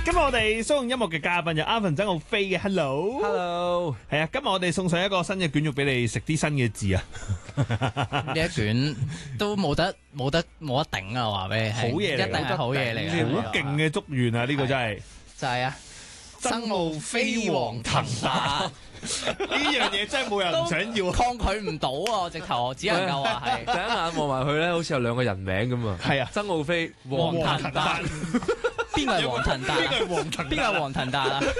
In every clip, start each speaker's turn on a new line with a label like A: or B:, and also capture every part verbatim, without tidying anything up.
A: 今日我哋騷動音樂嘅嘉賓有阿文曾浩飛嘅 ，Hello，Hello， 係啊，今日我哋送上一個新嘅卷軸俾你食啲新嘅字啊！
B: 呢一卷都冇得冇得冇得頂啊！話俾你聽，
A: 好嘢嚟，
B: 一定係好嘢嚟嘅，
A: 好勁嘅祝願啊！呢個真係
B: 就係啊，曾浩飛黃騰達。
A: 呢樣嘢真係冇人唔想要，
B: 抗拒唔到啊！我直頭只能夠話係，
C: 第一眼望埋佢咧，好似有兩個人名咁啊！
A: 係啊，
C: 曾浩飛、
B: 黃騰達，邊個係黃騰達？
A: 邊個係黃騰達？
B: 邊個係黃騰達啊？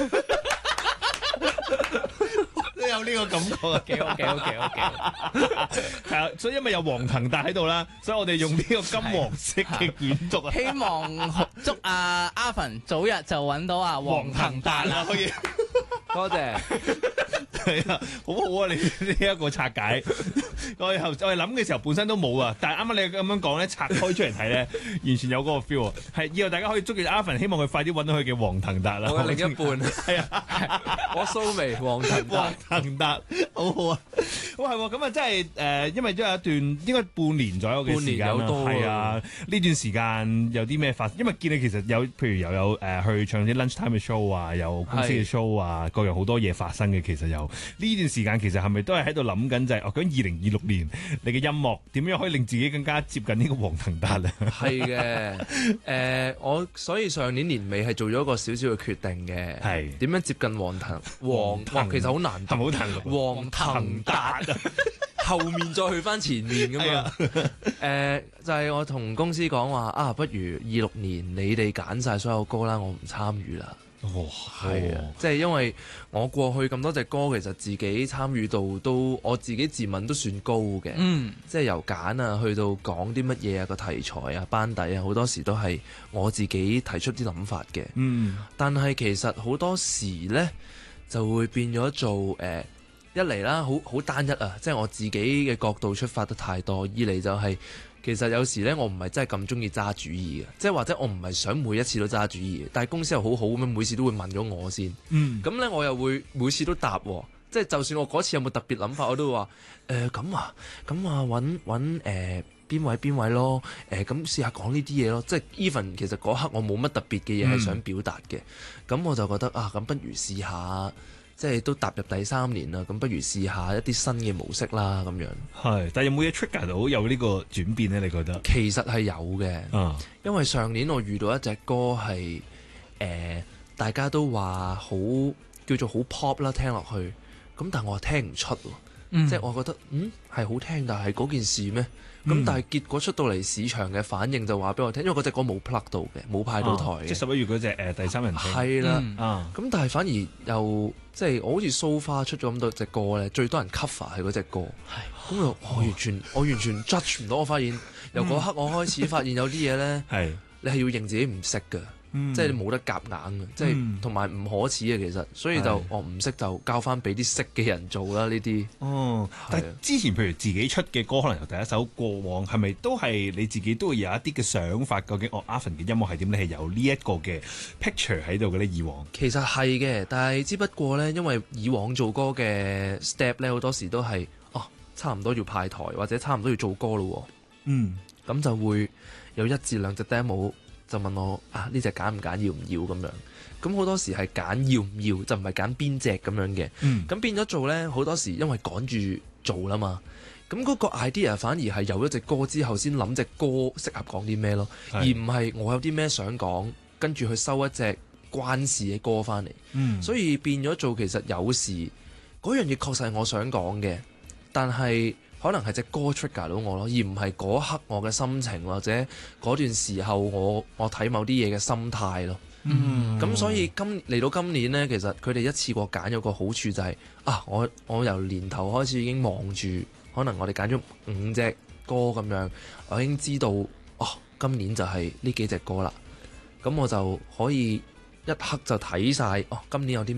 A: 都有呢個感覺啊！
B: 幾好幾好幾好幾好！
A: 係啊，所以因為有黃騰達喺度啦，所以我哋用呢個金黃色嘅卷軸啊！
B: 希望祝阿阿凡早日就揾到阿黃騰達啦！
A: 可以，
C: 多謝。
A: 係啊，好好啊！你呢一個拆解，我哋後我哋諗嘅時候本身都冇啊，但係啱啱你咁樣講咧，拆開出嚟睇咧，完全有嗰個 feel 啊！係以後大家可以祝願阿凡，希望佢快啲揾到佢嘅黃騰達啦！
C: 我嘅另一半
A: 係啊，
C: 我蘇眉黃騰達，
A: 黃騰達好好啊！哇，係喎，咁啊，真係誒，因為都有一段應該半年左右嘅時間啦，係啊，呢段時間有啲咩發生？因為見你其實有，譬如又有誒、呃、去唱啲 lunch time 嘅 show 啊，有公司嘅 show 啊，各樣好多嘢發生嘅，其實有呢段時間其實係咪都係喺度諗緊就係、是，哦，究竟二零二六年你嘅音樂點樣可以令自己更加接近呢個黃騰達咧？
C: 係嘅，誒、呃，我所以上年年尾係做咗一個少少嘅決定嘅，係點樣接近黃騰黃騰，其實好難，
A: 係咪好騰
C: 黃騰達。後面再去翻前面咁嘛，誒、呃、就係、是、我同公司講話啊，不如二六年你哋揀晒所有歌啦，我唔參與啦。
A: 哇，
C: 係啊，即係因為我過去咁多隻歌，其實自己參與度都我自己自問都算高嘅，嗯，即係由揀啊，去到講啲乜嘢啊，個題材啊，班底啊，好多時都係我自己提出啲諗法嘅，嗯，但係其實好多時呢，就會變咗做誒。呃一嚟啦，好好單一啊，即係我自己嘅角度出發得太多；二嚟就係、是、其實有時呢，我唔係真係咁中意揸主意嘅，即係或者我唔係想每一次都揸主意，但係公司又好好咁樣，每次都會問咗我先。嗯，咁呢，我又會每次都答喎，即係就算我嗰次有冇特別諗法，我都會話誒咁啊，咁啊揾揾誒邊位邊位咯，誒咁試下講呢啲嘢咯，即係 even 其實嗰刻我冇乜特別嘅嘢係想表達嘅，咁、嗯、我就覺得啊，咁不如試下。即係都踏入第三年啦，咁不如試下一啲新嘅模式啦，咁樣。係，
A: 但係有冇嘢 trigger 到有呢個轉變咧？你覺得？
C: 其實係有嘅，
A: 啊，
C: 因為上年我遇到一隻歌係誒、呃，大家都話好叫做好 pop 啦，聽落去，咁但係我又聽唔出喎，嗯、即係我覺得嗯係好聽，但係嗰件事咩？咁、嗯、但係結果出到嚟市場嘅反應就話俾我聽，因為嗰隻歌冇 plug 到嘅，冇派到台嘅、啊。
A: 即係十一月嗰隻誒第三人聽。
C: 係啦，
A: 嗯、啊，
C: 咁但係反而又即係我好似 so far 出咗咁多隻歌咧，最多人 cover 係嗰隻歌。係，咁我我完全、哦、我完全 judge 唔到，我發現由嗰刻我開始發現有啲嘢咧，係你係要認自己唔識㗎。嗯、即係你冇得夾硬嘅，即係同埋唔可恥嘅其實，所以就我唔識就交翻俾啲識嘅人做啦呢啲。哦，
A: 但係之前譬如自己出嘅歌，可能由第一首過往，係咪都係你自己都會有一啲嘅想法？究竟我阿凡嘅音樂係點？你係有呢一個嘅 picture 喺度嘅咧？以往
C: 其實係嘅，但係只不過咧，因為以往做歌嘅 step 咧，好多時都係哦，差唔多要派台或者差唔多要做歌咯。嗯，咁就會有一至兩隻 demo。就問我啊，呢隻揀唔揀，要唔要咁樣？咁好多時係揀要唔要，就唔係揀邊隻咁樣嘅。咁、嗯、變咗做呢，好多時因為趕住做啦嘛。咁嗰個 idea 反而係有咗隻歌之後先諗隻歌適合講啲咩咯，而唔係我有啲咩想講，跟住去收一隻關事嘅歌翻嚟。嗯、所以變咗做其實有時嗰樣嘢確實係我想講嘅，但係，可能係隻歌 trigger 到我咯，而唔係嗰刻我嘅心情或者嗰段時候我我睇某啲嘢嘅心態咯。嗯，咁所以今嚟到今年呢，其實佢哋一次過揀咗個好處就係、是、啊，我我由年頭開始已經望住，可能我哋揀咗五隻歌咁樣，我已經知道哦，今年就係呢幾隻歌啦。咁我就可以一刻就睇晒哦，今年有啲